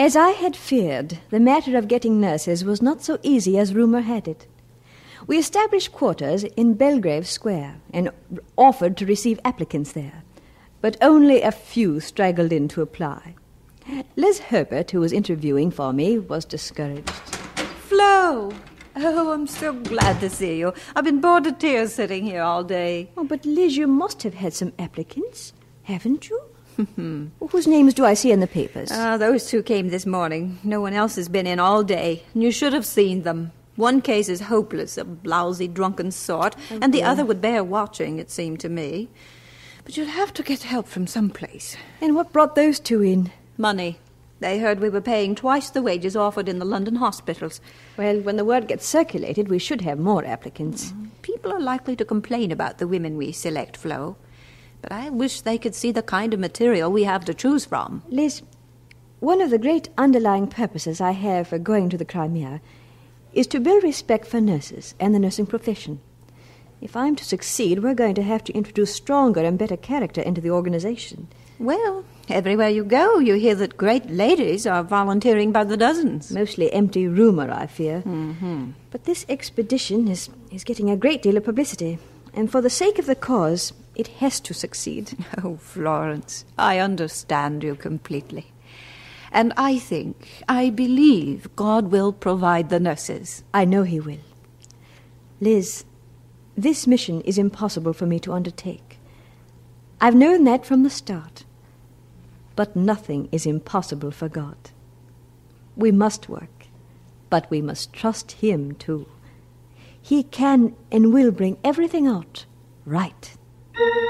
As I had feared, the matter of getting nurses was not so easy as rumor had it. We established quarters in Belgrave Square and offered to receive applicants there, but only a few straggled in to apply. Liz Herbert, who was interviewing for me, was discouraged. Flo! Oh, I'm so glad to see you. I've been bored to tears sitting here all day. Oh, but Liz, you must have had some applicants, haven't you? Whose names do I see in the papers? Those two came this morning. No one else has been in all day. You should have seen them. One case is hopeless, a blousy, drunken sort, and the other would bear watching, it seemed to me. But you'll have to get help from someplace. And what brought those two in? Money. They heard we were paying twice the wages offered in the London hospitals. Well, when the word gets circulated, we should have more applicants. People are likely to complain about the women we select, Flo. But I wish they could see the kind of material we have to choose from. Liz, one of the great underlying purposes I have for going to the Crimea is to build respect for nurses and the nursing profession. If I'm to succeed, we're going to have to introduce stronger and better character into the organization. Well, everywhere you go, you hear that great ladies are volunteering by the dozens. Mostly empty rumor, I fear. But this expedition is getting a great deal of publicity. And for the sake of the cause, it has to succeed. Oh, Florence, I understand you completely. And I believe God will provide the nurses. I know he will. Liz, this mission is impossible for me to undertake. I've known that from the start. But nothing is impossible for God. We must work, but we must trust him too. He can and will bring everything out right.